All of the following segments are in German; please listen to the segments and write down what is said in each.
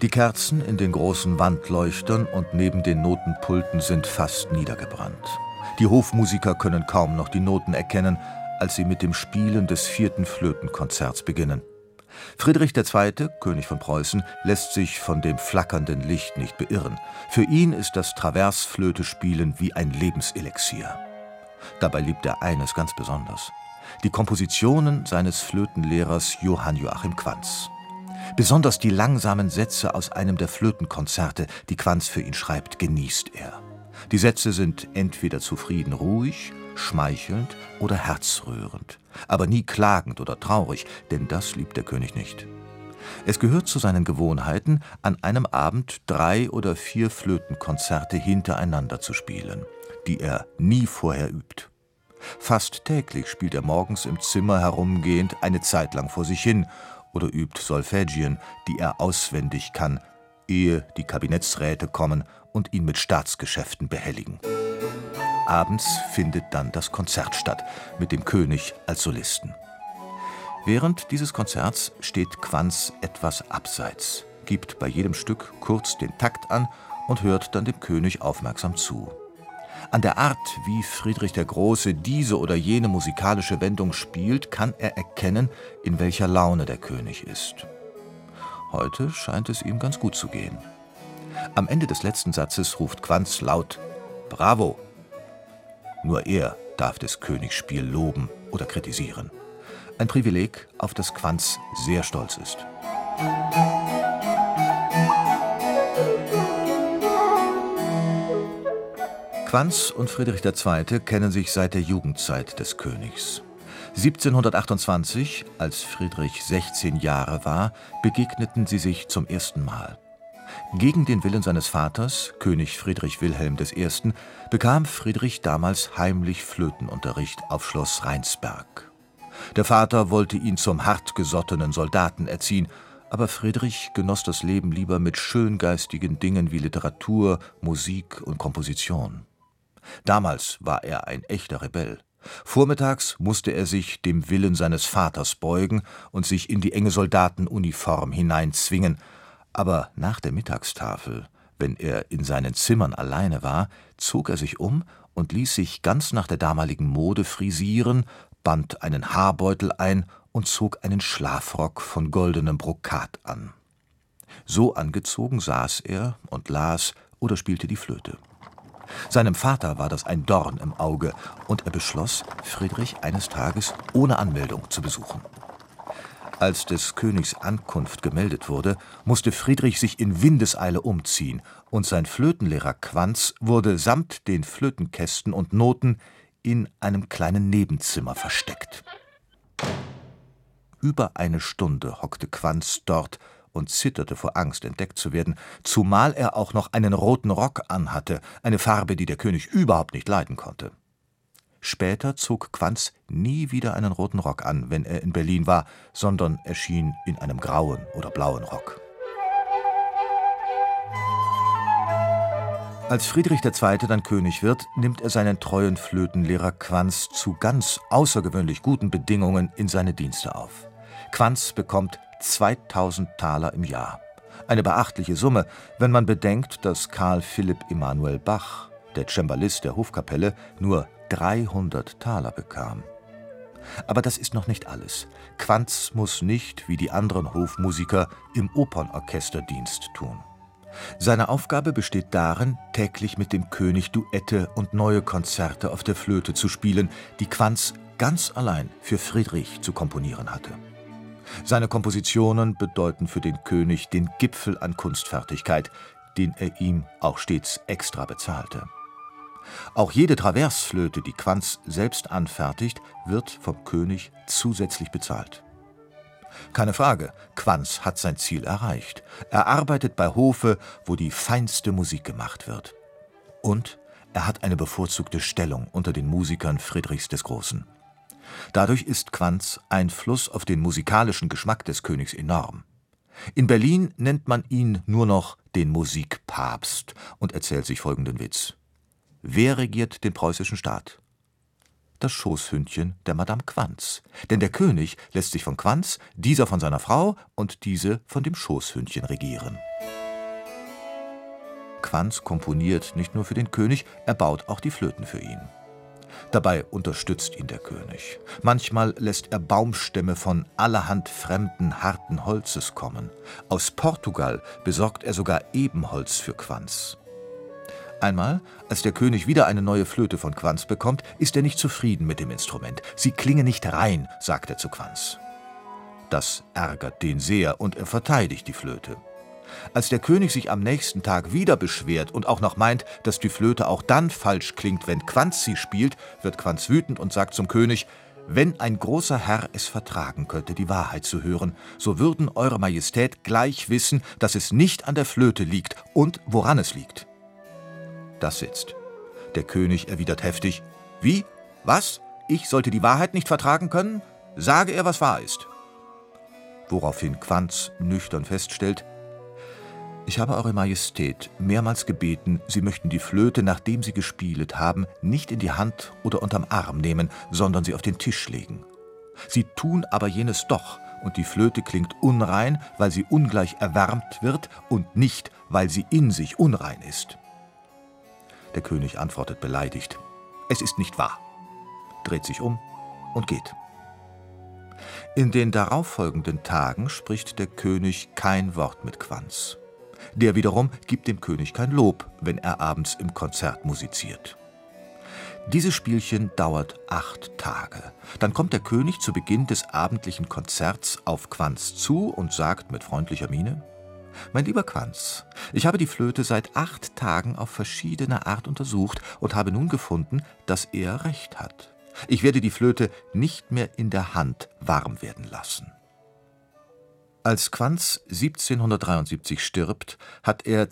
Die Kerzen in den großen Wandleuchtern und neben den Notenpulten sind fast niedergebrannt. Die Hofmusiker können kaum noch die Noten erkennen, als sie mit dem Spielen des 4. Flötenkonzerts beginnen. Friedrich II., König von Preußen, lässt sich von dem flackernden Licht nicht beirren. Für ihn ist das Traversflöte-Spielen wie ein Lebenselixier. Dabei liebt er eines ganz besonders: die Kompositionen seines Flötenlehrers Johann Joachim Quanz. Besonders die langsamen Sätze aus einem der Flötenkonzerte, die Quanz für ihn schreibt, genießt er. Die Sätze sind entweder zufrieden ruhig, schmeichelnd oder herzrührend, aber nie klagend oder traurig, denn das liebt der König nicht. Es gehört zu seinen Gewohnheiten, an einem Abend 3 oder 4 Flötenkonzerte hintereinander zu spielen, die er nie vorher übt. Fast täglich spielt er morgens im Zimmer herumgehend eine Zeit lang vor sich hin oder übt Solfeggien, die er auswendig kann, ehe die Kabinettsräte kommen und ihn mit Staatsgeschäften behelligen. Abends findet dann das Konzert statt, mit dem König als Solisten. Während dieses Konzerts steht Quanz etwas abseits, gibt bei jedem Stück kurz den Takt an und hört dann dem König aufmerksam zu. An der Art, wie Friedrich der Große diese oder jene musikalische Wendung spielt, kann er erkennen, in welcher Laune der König ist. Heute scheint es ihm ganz gut zu gehen. Am Ende des letzten Satzes ruft Quanz laut »Bravo!« Nur er darf des Königs Spiel loben oder kritisieren. Ein Privileg, auf das Quanz sehr stolz ist. Quanz und Friedrich II. Kennen sich seit der Jugendzeit des Königs. 1728, als Friedrich 16 Jahre war, begegneten sie sich zum ersten Mal. Gegen den Willen seines Vaters, König Friedrich Wilhelm I., bekam Friedrich damals heimlich Flötenunterricht auf Schloss Rheinsberg. Der Vater wollte ihn zum hartgesottenen Soldaten erziehen, aber Friedrich genoss das Leben lieber mit schöngeistigen Dingen wie Literatur, Musik und Komposition. Damals war er ein echter Rebell. Vormittags musste er sich dem Willen seines Vaters beugen und sich in die enge Soldatenuniform hineinzwingen, aber nach der Mittagstafel, wenn er in seinen Zimmern alleine war, zog er sich um und ließ sich ganz nach der damaligen Mode frisieren, band einen Haarbeutel ein und zog einen Schlafrock von goldenem Brokat an. So angezogen saß er und las oder spielte die Flöte. Seinem Vater war das ein Dorn im Auge, und er beschloss, Friedrich eines Tages ohne Anmeldung zu besuchen. Als des Königs Ankunft gemeldet wurde, musste Friedrich sich in Windeseile umziehen, und sein Flötenlehrer Quanz wurde samt den Flötenkästen und Noten in einem kleinen Nebenzimmer versteckt. Über eine Stunde hockte Quanz dort und zitterte vor Angst, entdeckt zu werden, zumal er auch noch einen roten Rock anhatte, eine Farbe, die der König überhaupt nicht leiden konnte. Später zog Quanz nie wieder einen roten Rock an, wenn er in Berlin war, sondern erschien in einem grauen oder blauen Rock. Als Friedrich II. Dann König wird, nimmt er seinen treuen Flötenlehrer Quanz zu ganz außergewöhnlich guten Bedingungen in seine Dienste auf. Quanz bekommt 2000 Taler im Jahr. Eine beachtliche Summe, wenn man bedenkt, dass Karl Philipp Emanuel Bach, der Cembalist der Hofkapelle, nur 300 Taler bekam. Aber das ist noch nicht alles. Quanz muss nicht, wie die anderen Hofmusiker, im Opernorchester Dienst tun. Seine Aufgabe besteht darin, täglich mit dem König Duette und neue Konzerte auf der Flöte zu spielen, die Quanz ganz allein für Friedrich zu komponieren hatte. Seine Kompositionen bedeuten für den König den Gipfel an Kunstfertigkeit, den er ihm auch stets extra bezahlte. Auch jede Traversflöte, die Quanz selbst anfertigt, wird vom König zusätzlich bezahlt. Keine Frage, Quanz hat sein Ziel erreicht. Er arbeitet bei Hofe, wo die feinste Musik gemacht wird. Und er hat eine bevorzugte Stellung unter den Musikern Friedrichs des Großen. Dadurch ist Quanz' Einfluss auf den musikalischen Geschmack des Königs enorm. In Berlin nennt man ihn nur noch den Musikpapst und erzählt sich folgenden Witz: Wer regiert den preußischen Staat? das Schoßhündchen der Madame Quanz. Denn der König lässt sich von Quanz, dieser von seiner Frau und diese von dem Schoßhündchen regieren. Quanz komponiert nicht nur für den König, er baut auch die Flöten für ihn. Dabei unterstützt ihn der König. Manchmal lässt er Baumstämme von allerhand fremden, harten Holzes kommen. Aus Portugal besorgt er sogar Ebenholz für Quanz. Einmal, als der König wieder eine neue Flöte von Quanz bekommt, ist er nicht zufrieden mit dem Instrument. »Sie klinge nicht rein«, sagt er zu Quanz. Das ärgert den sehr und er verteidigt die Flöte. Als der König sich am nächsten Tag wieder beschwert und auch noch meint, dass die Flöte auch dann falsch klingt, wenn Quanz sie spielt, wird Quanz wütend und sagt zum König: »Wenn ein großer Herr es vertragen könnte, die Wahrheit zu hören, so würden Eure Majestät gleich wissen, dass es nicht an der Flöte liegt und woran es liegt.« Das sitzt. Der König erwidert heftig: »Wie? Was? Ich sollte die Wahrheit nicht vertragen können? Sage er, was wahr ist.« Woraufhin Quanz nüchtern feststellt: »Ich habe Eure Majestät mehrmals gebeten, Sie möchten die Flöte, nachdem Sie gespielet haben, nicht in die Hand oder unterm Arm nehmen, sondern sie auf den Tisch legen. Sie tun aber jenes doch, und die Flöte klingt unrein, weil sie ungleich erwärmt wird und nicht, weil sie in sich unrein ist.« Der König antwortet beleidigt: »Es ist nicht wahr«, dreht sich um und geht. In den darauffolgenden Tagen spricht der König kein Wort mit Quanz. Der wiederum gibt dem König kein Lob, wenn er abends im Konzert musiziert. Dieses Spielchen dauert 8 Tage. Dann kommt der König zu Beginn des abendlichen Konzerts auf Quanz zu und sagt mit freundlicher Miene: »Mein lieber Quanz, ich habe die Flöte seit 8 Tagen auf verschiedene Art untersucht und habe nun gefunden, dass er recht hat. Ich werde die Flöte nicht mehr in der Hand warm werden lassen.« Als Quanz 1773 stirbt, hat er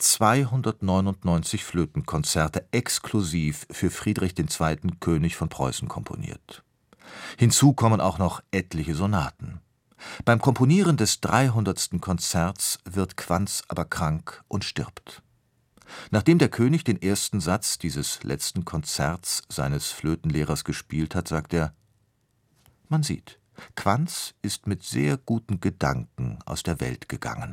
299 Flötenkonzerte exklusiv für Friedrich II., König von Preußen, komponiert. Hinzu kommen auch noch etliche Sonaten. Beim Komponieren des 300. Konzerts wird Quanz aber krank und stirbt. Nachdem der König den ersten Satz dieses letzten Konzerts seines Flötenlehrers gespielt hat, sagt er: »Man sieht, Quanz ist mit sehr guten Gedanken aus der Welt gegangen.«